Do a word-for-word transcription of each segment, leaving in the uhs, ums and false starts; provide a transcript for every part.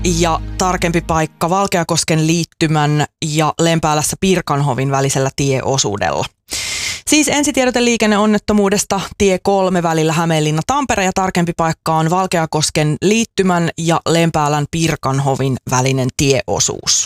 ja tarkempi paikka Valkeakosken liittymän ja Lempäälässä Pirkanhovin välisellä tieosuudella. Siis ensitiedote liikenneonnettomuudesta tie kolme välillä Hämeenlinna-Tampere ja tarkempi paikka on Valkeakosken liittymän ja Lempäälän Pirkanhovin välinen tieosuus.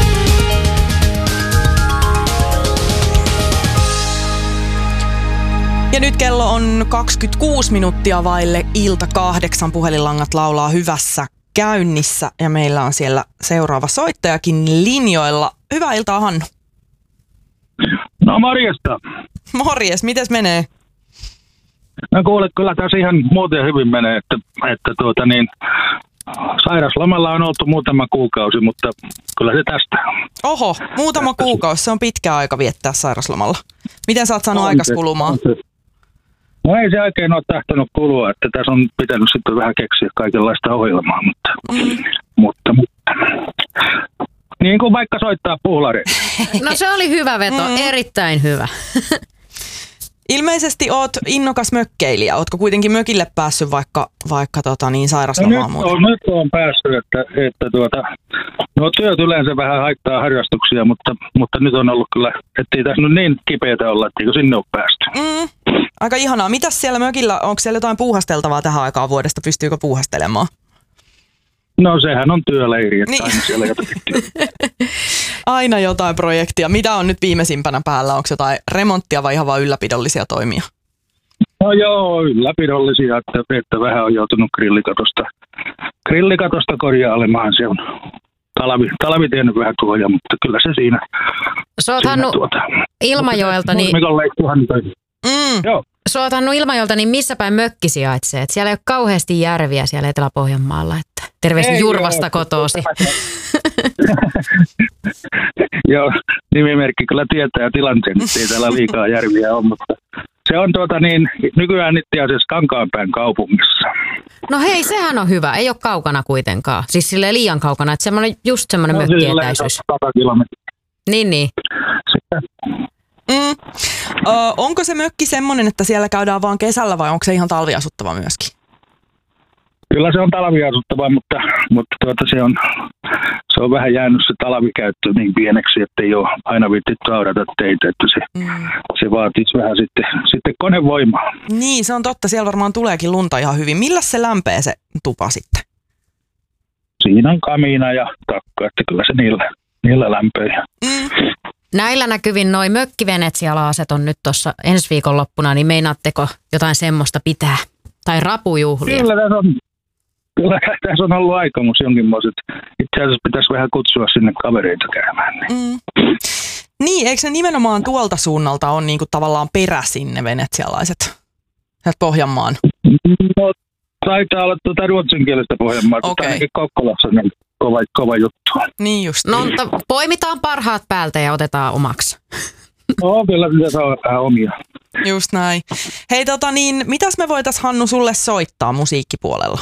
Ja nyt kello on kaksikymmentäkuusi minuuttia vaille ilta kahdeksan. Puhelinlangat laulaa hyvässä käynnissä ja meillä on siellä seuraava soittajakin linjoilla. Hyvää iltaa, Hannu. No morjesta. Morjes, mites menee? No kuule, kyllä tässä ihan muuten hyvin menee, että, että tuota niin, sairaslomalla on oltu muutama kuukausi, mutta kyllä se tästä. Oho, muutama kuukausi, se on pitkä aika viettää sairaslomalla. Miten sä oot saanut on aikas se, kulumaan? No ei se oikein ole tahtonut kulua, että tässä on pitänyt sitten vähän keksiä kaikenlaista ohjelmaa, mutta, mm. mutta, mutta niin kuin vaikka soittaa puhlari. No se oli hyvä veto, mm. erittäin hyvä. Ilmeisesti oot innokas mökkeilijä. Ootko kuitenkin mökille päässyt vaikka, vaikka tota niin, sairaslomaan no, nyt, on, nyt on päässyt, että, että tuota, no työt yleensä vähän haittaa harrastuksia, mutta, mutta nyt on ollut kyllä, ettei tässä nyt niin kipeätä olla, etteikö sinne ole päästy. Mm. Aika ihanaa. Mitäs siellä mökillä, onko siellä jotain puuhasteltavaa tähän aikaan vuodesta? Pystyykö puuhastelemaan? No sehän on työleiri, että niin. aina siellä jotakin Aina jotain projektia. Mitä on nyt viimeisimpänä päällä? Onko jotain remonttia vai ihan vain ylläpidollisia toimia? No joo, ylläpidollisia, että, että vähän on joutunut grillikatosta, grillikatosta korjailemaan. Se on talvi, talvi tiennyt vähän tuoja, mutta kyllä se siinä. Sä oot Hannu tuota, Ilmajoelta, niin... Mm. Joo. Sä oot Hannu Ilmajoelta, niin missä päin mökki sijaitsee? Et siellä ei ole kauheasti järviä siellä Etelä-Pohjanmaalla. Että terveisiä ei, Jurvasta joo, kotoosi. Joo, nimimerkki kyllä tietää tilanteen, että ei täällä liikaa järviä ole, mutta se on tuota niin, nykyään itse asiassa Kankaanpään kaupungissa. No hei, sehän on hyvä. Ei ole kaukana kuitenkaan. Siis silleen liian kaukana, että semmoinen, just semmoinen no, mökkietäisyys. sata kilometriä. Niin, niin. Sitten. Mm. Ö, onko se mökki semmoinen, että siellä käydään vaan kesällä vai onko se ihan talviasuttava myöskin? Kyllä se on talviasuttava, mutta, mutta tuota se, on, se on vähän jäänyt se talvikäyttö niin pieneksi, että ei ole aina viittitty aurata teitä, että se, mm. se vaatisi vähän sitten, sitten konevoimaa. Niin, se on totta. Siellä varmaan tuleekin lunta ihan hyvin. Millä se lämpee se tupa sitten? Siinä on kamiina ja takka, että kyllä se niillä, niillä lämpöjä. Mm. Näillä näkyvin noi mökkivenetsialaaset on nyt tuossa ensi viikonloppuna, niin meinaatteko jotain semmoista pitää? Tai rapujuhlia? Kyllä tässä on, kyllä tässä on ollut aikomus jonkinmoiset. Itse asiassa pitäisi vähän kutsua sinne kavereita käymään. Niin, mm. niin eikö ne nimenomaan tuolta suunnalta on niinku tavallaan peräisin ne venetsialaiset? Sieltä Pohjanmaan? No, taitaa olla tuota ruotsinkielistä Pohjanmaata, okay. Ainakin Kokkolassa niin kova, kova juttu. Niin just. No, mutta poimitaan parhaat päältä ja otetaan omaksi. No, kyllä pitäisi olla vähän omia. Just näin. Hei, tota niin, mitäs me voitais Hannu sulle soittaa musiikkipuolella?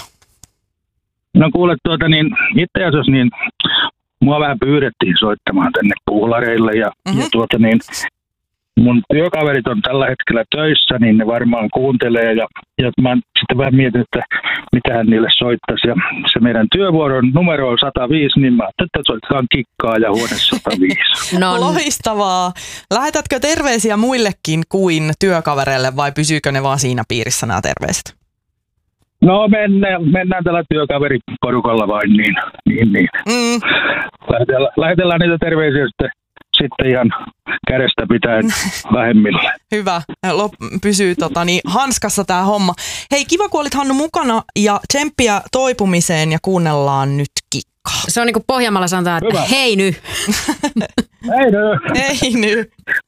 No kuule, tuota niin, itse asiassa niin, mua vähän pyydettiin soittamaan tänne puhlareille ja, mm-hmm. ja tuota niin, mun työkaverit on tällä hetkellä töissä, niin ne varmaan kuuntelee ja, ja mä sitten vähän mietin, että mitähän niille soittaisi. Ja se meidän työvuoron numero on sata viisi, niin mä ajattelin, että soitetaan kikkaa ja huone sata viisi. No loistavaa. Lähetätkö terveisiä muillekin kuin työkavereille vai pysyykö ne vaan siinä piirissä nämä terveiset? No mennään, mennään tällä työkaveriporukalla vain, niin, niin, niin. Mm. Lähetellään, lähetellään niitä terveisiä sitten. Sitten ihan kädestä pitäen vähemmillä. Hyvä. Lop, pysyy tota, niin, hanskassa tää homma. Hei, kiva kun olit Hannu mukana ja tsemppiä toipumiseen ja kuunnellaan nyt kikkaa. Se on niin kuin Pohjanmaalla sanotaan, että hei ny. Hei ny. Hei ny.